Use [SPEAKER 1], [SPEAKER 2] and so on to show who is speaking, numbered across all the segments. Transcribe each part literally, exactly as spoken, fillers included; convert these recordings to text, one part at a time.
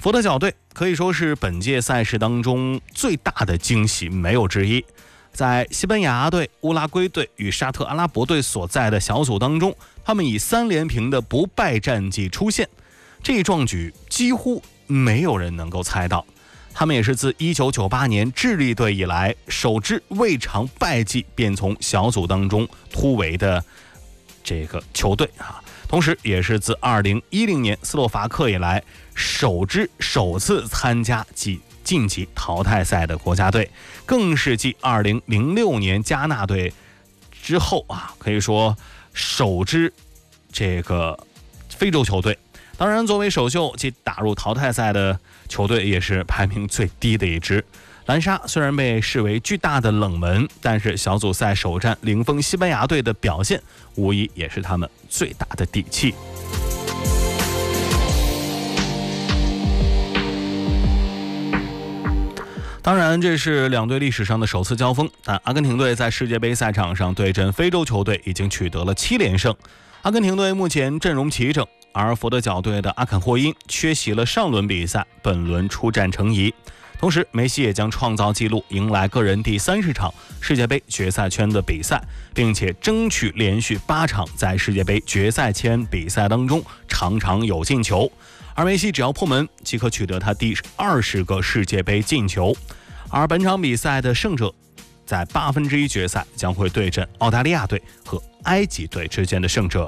[SPEAKER 1] 佛得角队可以说是本届赛事当中最大的惊喜，没有之一。在西班牙队、乌拉圭队与沙特阿拉伯队所在的小组当中，他们以三连平的不败战绩出现，这一壮举几乎没有人能够猜到。他们也是自一九九八年智利队以来首支未尝败绩便从小组当中突围的这个球队啊，同时也是自二零一零年斯洛伐克以来首支首次参加及晋级淘汰赛的国家队，更是继二零零六年加纳队之后啊，可以说首支这个非洲球队。当然，作为首秀即打入淘汰赛的球队，也是排名最低的一支。蓝沙虽然被视为巨大的冷门，但是小组赛首战零封西班牙队的表现，无疑也是他们最大的底气。当然，这是两队历史上的首次交锋，但阿根廷队在世界杯赛场上对阵非洲球队已经取得了七连胜。阿根廷队目前阵容齐整，而佛得角队的阿坎霍因缺席了上轮比赛，本轮出战成疑。同时，梅西也将创造纪录，迎来个人第三十场世界杯决赛圈的比赛，并且争取连续八场在世界杯决赛圈比赛当中场场有进球。而梅西只要破门，即可取得他第二十个世界杯进球。而本场比赛的胜者，在八分之一决赛将会对阵澳大利亚队和埃及队之间的胜者。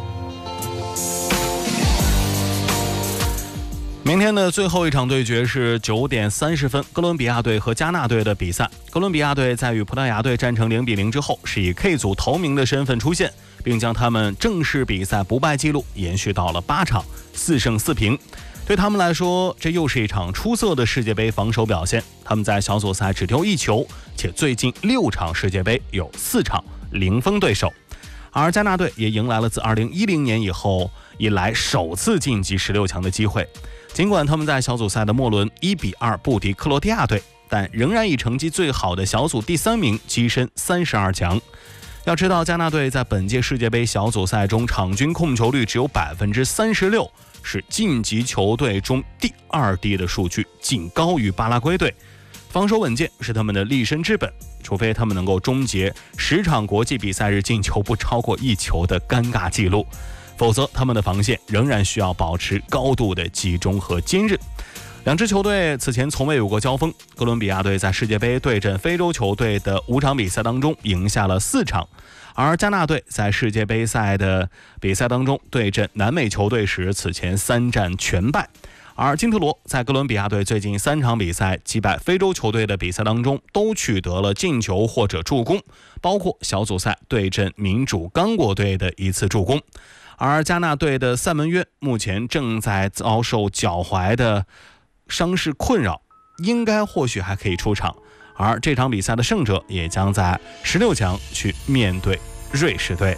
[SPEAKER 1] 明天的最后一场对决是九点三十分，哥伦比亚队和加纳队的比赛。哥伦比亚队在与葡萄牙队战成零比零之后，是以 K 组头名的身份出现，并将他们正式比赛不败记录延续到了八场，四胜四平。对他们来说，这又是一场出色的世界杯防守表现。他们在小组赛只丢一球，且最近六场世界杯有四场零封对手。而加纳队也迎来了自二零一零年以后以来首次晋级十六强的机会。尽管他们在小组赛的末轮一比二不敌克罗地亚队，但仍然以成绩最好的小组第三名跻身三十二强。要知道，加纳队在本届世界杯小组赛中场均控球率只有百分之三十六，是晋级球队中第二低的数据，仅高于巴拉圭队。防守稳健是他们的立身之本，除非他们能够终结十场国际比赛日进球不超过一球的尴尬记录，否则他们的防线仍然需要保持高度的集中和坚韧。两支球队此前从未有过交锋，哥伦比亚队在世界杯对阵非洲球队的五场比赛当中赢下了四场，而加纳队在世界杯赛的比赛当中对阵南美球队时，此前三战全败。而金特罗在哥伦比亚队最近三场比赛击败非洲球队的比赛当中都取得了进球或者助攻，包括小组赛对阵民主刚果队的一次助攻。而加纳队的塞门约目前正在遭受脚踝的伤势困扰，应该或许还可以出场。而这场比赛的胜者也将在十六强去面对瑞士队。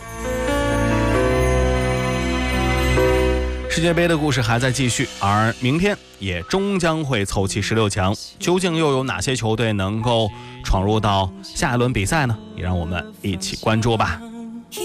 [SPEAKER 1] 世界杯的故事还在继续，而明天也终将会凑齐十六强，究竟又有哪些球队能够闯入到下一轮比赛呢？也让我们一起关注吧。